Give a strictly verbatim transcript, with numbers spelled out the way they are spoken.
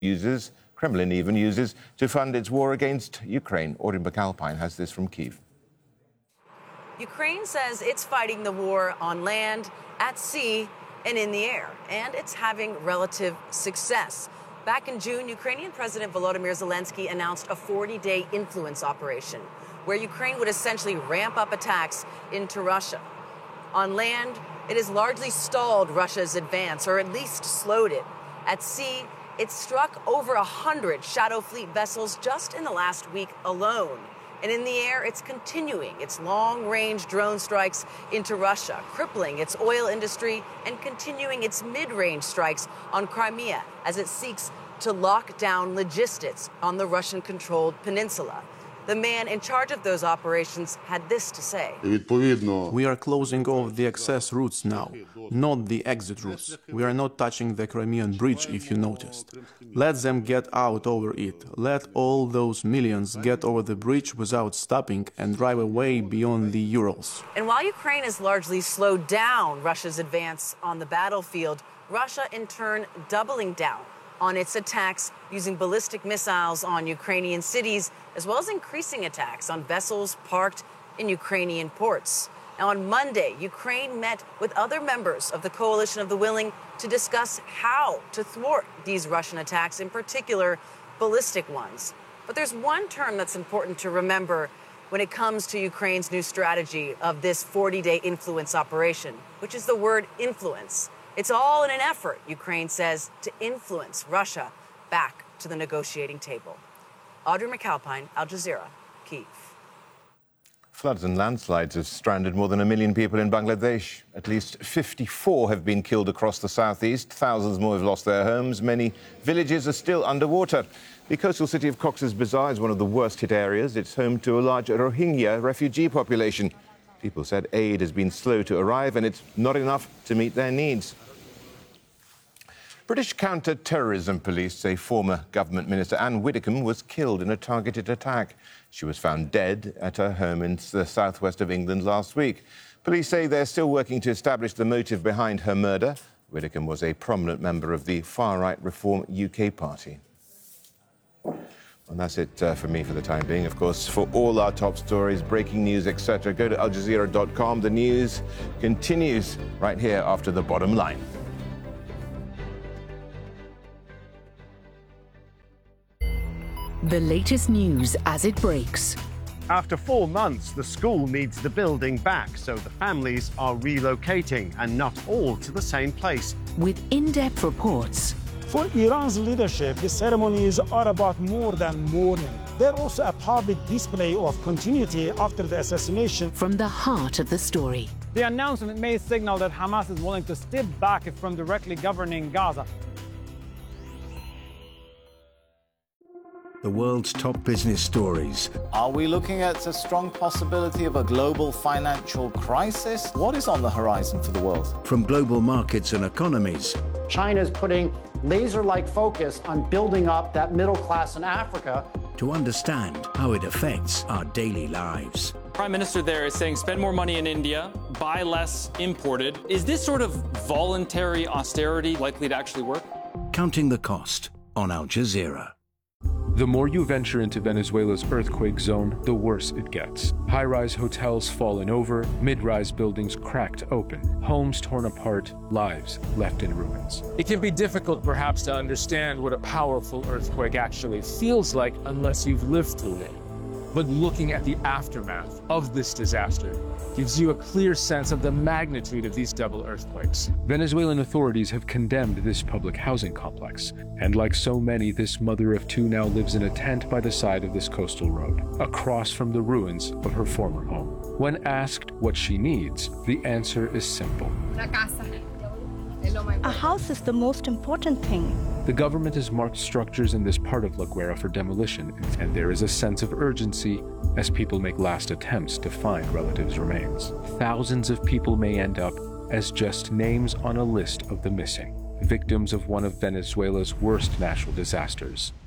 uses, Kremlin even uses, to fund its war against Ukraine. Audrey McAlpine has this from Kyiv. Ukraine says it's fighting the war on land, at sea, and in the air, and it's having relative success. Back in June, Ukrainian President Volodymyr Zelensky announced a forty-day influence operation where Ukraine would essentially ramp up attacks into Russia. On land, it has largely stalled Russia's advance, or at least slowed it. At sea, it struck over one hundred Shadow Fleet vessels just in the last week alone. And in the air, it's continuing its long-range drone strikes into Russia, crippling its oil industry and continuing its mid-range strikes on Crimea as it seeks to lock down logistics on the Russian-controlled peninsula. The man in charge of those operations had this to say. We are closing off the access routes now, not the exit routes. We are not touching the Crimean Bridge, if you noticed. Let them get out over it. Let all those millions get over the bridge without stopping and drive away beyond the Urals. And while Ukraine has largely slowed down Russia's advance on the battlefield, Russia in turn doubling down on its attacks using ballistic missiles on Ukrainian cities, as well as increasing attacks on vessels parked in Ukrainian ports. Now, on Monday, Ukraine met with other members of the Coalition of the Willing to discuss how to thwart these Russian attacks, in particular, ballistic ones. But there's one term that's important to remember when it comes to Ukraine's new strategy of this forty-day influence operation, which is the word influence. It's all in an effort, Ukraine says, to influence Russia back to the negotiating table. Audrey McAlpine, Al Jazeera, Kyiv. Floods and landslides have stranded more than a million people in Bangladesh. At least fifty-four have been killed across the southeast. Thousands more have lost their homes. Many villages are still underwater. The coastal city of Cox's Bazar is one of the worst-hit areas. It's home to a large Rohingya refugee population. People said aid has been slow to arrive and it's not enough to meet their needs. British counter-terrorism police say former government minister Anne Widdecombe was killed in a targeted attack. She was found dead at her home in the southwest of England last week. Police say they're still working to establish the motive behind her murder. Widdecombe was a prominent member of the far-right Reform U K party. And that's it uh, for me for the time being. Of course, for all our top stories, breaking news, et cetera, go to al jazeera dot com. The news continues right here after the bottom line. The latest news as it breaks. After four months, the school needs the building back, so the families are relocating, and not all to the same place. With in-depth reports. For Iran's leadership, the ceremonies are about more than mourning. They're also a public display of continuity after the assassination. From the heart of the story. The announcement may signal that Hamas is willing to step back from directly governing Gaza. The world's top business stories. Are we looking at a strong possibility of a global financial crisis? What is on the horizon for the world? From global markets and economies. China's putting laser-like focus on building up that middle class in Africa. To understand how it affects our daily lives. Prime Minister there is saying spend more money in India, buy less imported. Is this sort of voluntary austerity likely to actually work? Counting the cost on Al Jazeera. The more you venture into Venezuela's earthquake zone, the worse it gets. High-rise hotels fallen over, mid-rise buildings cracked open, homes torn apart, lives left in ruins. It can be difficult, perhaps, to understand what a powerful earthquake actually feels like unless you've lived through it. But looking at the aftermath of this disaster gives you a clear sense of the magnitude of these double earthquakes. Venezuelan authorities have condemned this public housing complex. And like so many, this mother of two now lives in a tent by the side of this coastal road, across from the ruins of her former home. When asked what she needs, the answer is simple. A house is the most important thing. The government has marked structures in this part of La Guera for demolition, and there is a sense of urgency as people make last attempts to find relatives' remains. Thousands of people may end up as just names on a list of the missing, victims of one of Venezuela's worst natural disasters.